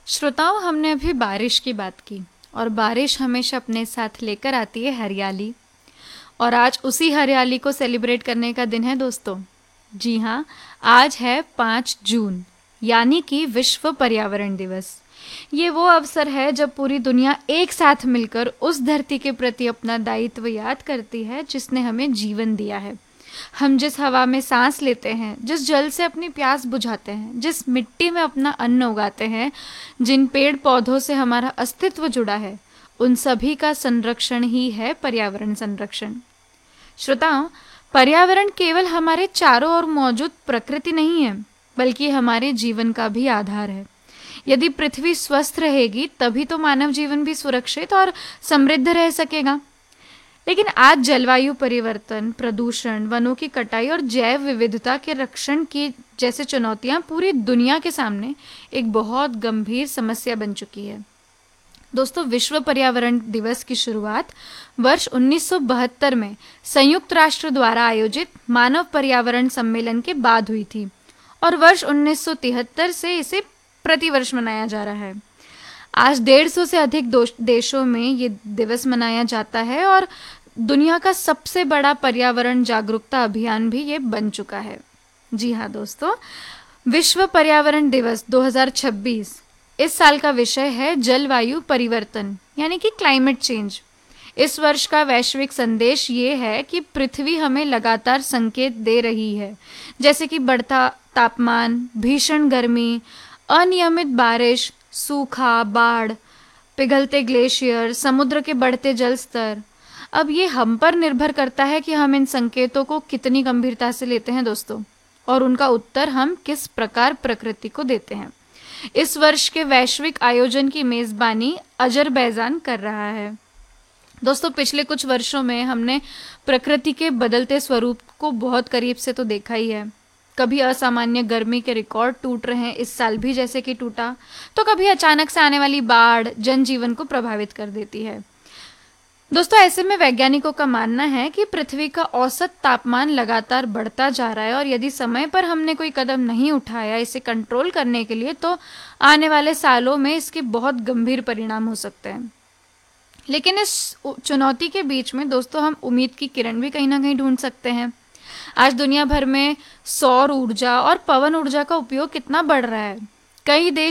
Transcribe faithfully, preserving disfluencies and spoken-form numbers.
श्रोताओं, हमने अभी बारिश की बात की और बारिश हमेशा अपने साथ लेकर आती है हरियाली। और आज उसी हरियाली को सेलिब्रेट करने का दिन है दोस्तों। जी हाँ, आज है पाँच जून, यानी कि विश्व पर्यावरण दिवस। ये वो अवसर है जब पूरी दुनिया एक साथ मिलकर उस धरती के प्रति अपना दायित्व याद करती है जिसने हमें जीवन दिया है। हम जिस हवा में सांस लेते हैं, जिस जल से अपनी प्यास बुझाते हैं, जिस मिट्टी में अपना अन्न उगाते हैं, जिन पेड़ पौधों से हमारा अस्तित्व जुड़ा है, उन सभी का संरक्षण ही है पर्यावरण संरक्षण। श्रोताओं, पर्यावरण केवल हमारे चारों ओर मौजूद प्रकृति नहीं है, बल्कि हमारे जीवन का भी आधार है। यदि पृथ्वी स्वस्थ रहेगी तभी तो मानव जीवन भी सुरक्षित और समृद्ध रह सकेगा। लेकिन आज जलवायु परिवर्तन, प्रदूषण, वनों की कटाई और जैव विविधता के रक्षण की जैसे चुनौतियां पूरी दुनिया के सामने एक बहुत गंभीर समस्या बन चुकी है। दोस्तों, विश्व पर्यावरण दिवस की शुरुआत वर्ष उन्नीस सौ बहत्तर में संयुक्त राष्ट्र द्वारा आयोजित मानव पर्यावरण सम्मेलन के बाद हुई थी और वर्ष उन्नीस सौ तिहत्तर से इसे प्रतिवर्ष मनाया जा रहा है। आज डेढ़ सौ से अधिक देशों में ये दिवस मनाया जाता है और दुनिया का सबसे बड़ा पर्यावरण जागरूकता अभियान भी ये बन चुका है। जी हाँ दोस्तों, विश्व पर्यावरण दिवस दो हज़ार छब्बीस इस साल का विषय है जलवायु परिवर्तन, यानी कि क्लाइमेट चेंज। इस वर्ष का वैश्विक संदेश ये है कि पृथ्वी हमें लगातार संकेत दे रही है, जैसे कि बढ़ता तापमान, भीषण गर्मी, अनियमित बारिश, सूखा, बाढ़, पिघलते ग्लेशियर, समुद्र के बढ़ते जल स्तर। अब ये हम पर निर्भर करता है कि हम इन संकेतों को कितनी गंभीरता से लेते हैं दोस्तों, और उनका उत्तर हम किस प्रकार प्रकृति को देते हैं। इस वर्ष के वैश्विक आयोजन की मेजबानी अजरबैजान कर रहा है। दोस्तों, पिछले कुछ वर्षों में हमने प्रकृति के बदलते स्वरूप को बहुत करीब से तो देखा ही है। कभी असामान्य गर्मी के रिकॉर्ड टूट रहे हैं, इस साल भी जैसे कि टूटा, तो कभी अचानक से आने वाली बाढ़ जनजीवन को प्रभावित कर देती है। दोस्तों, ऐसे में वैज्ञानिकों का मानना है कि पृथ्वी का औसत तापमान लगातार बढ़ता जा रहा है और यदि समय पर हमने कोई कदम नहीं उठाया इसे कंट्रोल करने के लिए, तो आने वाले सालों में इसके बहुत गंभीर परिणाम हो सकते हैं। लेकिन इस चुनौती के बीच में दोस्तों, हम उम्मीद की किरण भी कहीं ना कहीं ढूंढ सकते हैं। आज दुनिया भर में सौर ऊर्जा और पवन ऊर्जा का उपयोग कितना बढ़ रहा है। कई देश